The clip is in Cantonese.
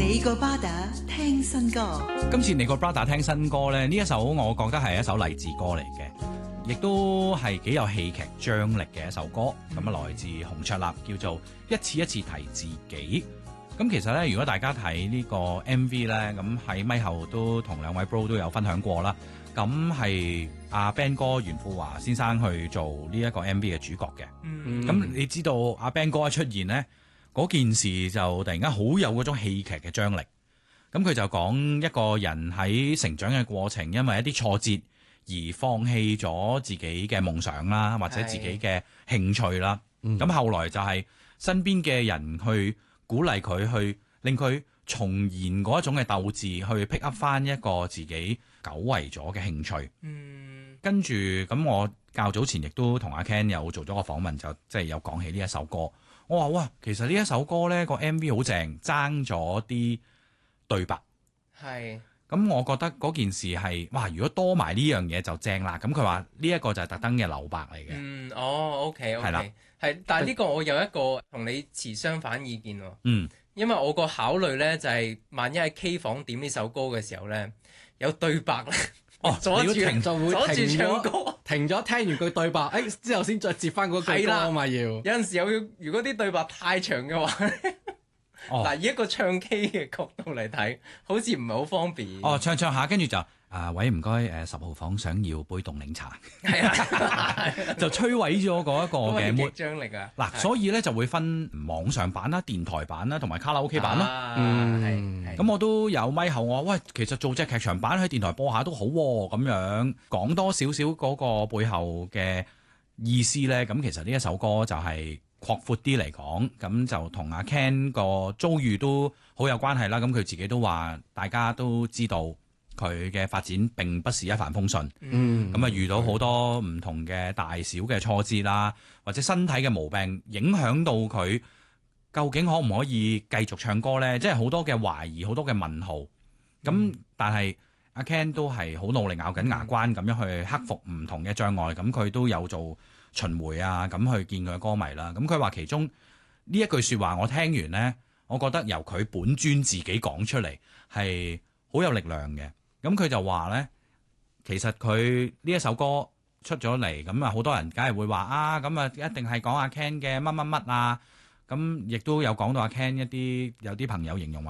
你個巴打聽新歌， 今次你個 brother 聽新歌咧，呢一首我覺得係一首勵志歌嚟嘅，亦都係幾有戲劇張力嘅一首歌。咁啊，來自洪卓立，叫做一次一次提自己。咁其實咧，如果大家睇呢個 MV 咧，咁喺咪後都同兩位 bro 都有分享過啦。咁係阿 Ben 哥袁富華先生去做呢一個 MV 嘅主角嘅。咁你知道阿 Ben 哥一出現咧，嗰件事就突然間好有嗰種戲劇嘅張力。咁佢就講一個人喺成長嘅過程，因為一啲挫折而放棄咗自己嘅夢想啦，或者自己嘅興趣啦。咁後來就係身邊嘅人去鼓勵佢，去令佢重燃嗰一種嘅鬥志，去 pick up 翻一個自己久違咗嘅興趣。跟住咁，我較早前亦都同阿 Ken 有做咗個訪問，就即係有講起呢一首歌。我話哇，其實呢一首歌呢個 MV 好正，爭咗啲對白。係。咁我覺得嗰件事係哇，如果多埋呢樣嘢就正啦。咁佢話呢一個就係特登嘅留白嚟嘅。 OK， 係啦， 係，但係呢個我有一個同你持相反意見喎。因為我個考慮咧就係，萬一喺 K 房點呢首歌嘅時候咧，有對白咧， 阻住就會阻住唱歌， 停咗聽完句對白，之後先再接翻嗰句歌啊嘛。有陣時又要，如果啲對白太長嘅話咧。嗱，以一個唱 K 嘅角度嚟睇，好似唔係好方便。 唱下，跟住就喂，唔該10號房想要杯凍檸茶， 係啊， 就摧毀咗嗰一個嘅劇張力啊。 嗱，所以咧就會分網上版啦、電台版啦，同埋卡拉 OK 版咯。咁我都有咪後，我話喂，其實做隻劇場版喺電台播下都好喎，咁樣講多少少嗰個背後嘅意思咧。咁其實呢一首歌就係擴闊啲嚟講，咁就同阿 Ken 個遭遇都好有關係啦。咁佢自己都話，大家都知道佢嘅發展並不是一帆風順。咁啊遇到好多唔同嘅大小嘅挫折啦，或者身體嘅毛病影響到佢，究竟可唔可以繼續唱歌呢？即係好多嘅懷疑，好多嘅問號。咁但係阿 Ken 都係好努力咬緊牙關咁樣去克服唔同嘅障礙。咁佢都有做巡迴啊，咁去見佢嘅歌迷啦。咁佢話其中呢一句説話，我聽完呢，我覺得由佢本尊自己講出嚟係好有力量嘅。咁佢就話呢，其實佢呢一首歌出咗嚟，咁啊好多人梗係會話啊，咁啊一定係講阿 Ken 嘅乜乜乜啊。咁亦都有講到阿 Ken 有啲朋友形容話